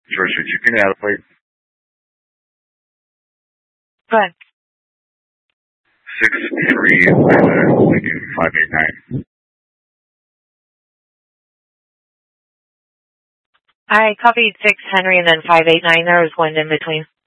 George, would you give me out a plate? Go ahead. 63-589. I copied 6 Henry and then 589. There was one in between.